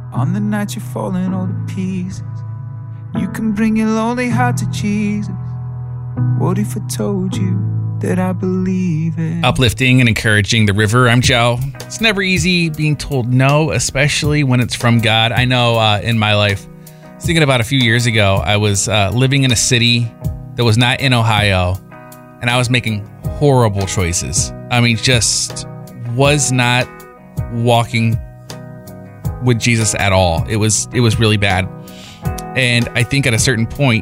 On the night you're falling all to pieces, you can bring your lonely heart to Jesus. What if I told you that I believe it? Uplifting and encouraging The River. I'm Joe. It's never easy being told no, especially when it's from God. I know in my life, I was thinking about a few years ago, I was living in a city that was not in Ohio, and I was making horrible choices. I mean, just was not walking with Jesus at all. It was really bad. And I think at a certain point,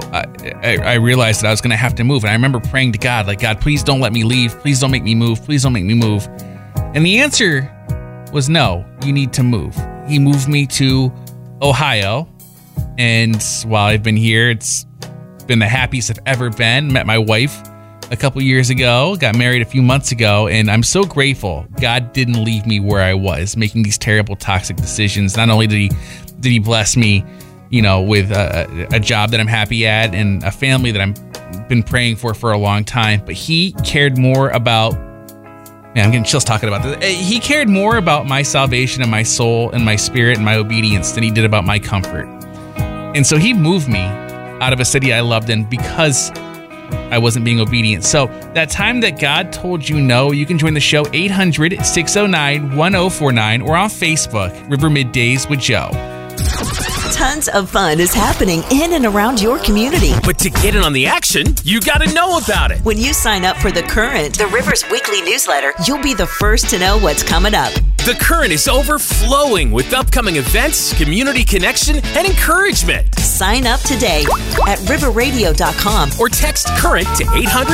I realized that I was going to have to move. And I remember praying to God, like, God, please don't let me leave. Please don't make me move. Please don't make me move. And the answer was no, you need to move. He moved me to Ohio. And while I've been here, it's been the happiest I've ever been. Met my wife a couple years ago, got married a few months ago, and I'm so grateful God didn't leave me where I was, making these terrible, toxic decisions. Not only did he bless me, with a job that I'm happy at and a family that I've been praying for a long time, but he cared more about, I'm getting chills talking about this. He cared more about my salvation and my soul and my spirit and my obedience than he did about my comfort. And so he moved me out of a city I loved in because I wasn't being obedient. So that time that God told you no, you can join the show 800-609-1049 or on Facebook, River Middays with Joe. Tons of fun is happening in and around your community. But to get in on the action, you got to know about it. When you sign up for The Current, the River's weekly newsletter, you'll be the first to know what's coming up. The Current is overflowing with upcoming events, community connection, and encouragement. Sign up today at riverradio.com or text CURRENT to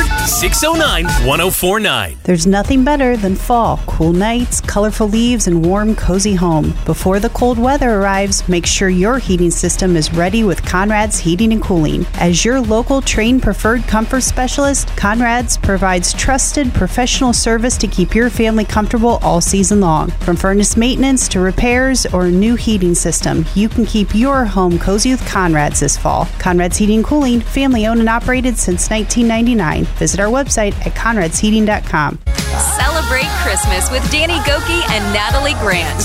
800-609-1049. There's nothing better than fall. Cool nights, colorful leaves, and warm, cozy home. Before the cold weather arrives, make sure your heating system is ready with Conrad's Heating and Cooling. As your local trained preferred comfort specialist, Conrad's provides trusted professional service to keep your family comfortable all season long. From furnace maintenance to repairs or a new heating system, you can keep your home cozy with Conrad's this fall. Conrad's Heating and Cooling, family owned and operated since 1999. Visit our website at conradsheating.com. Celebrate Christmas with Danny Gokey and Natalie Grant.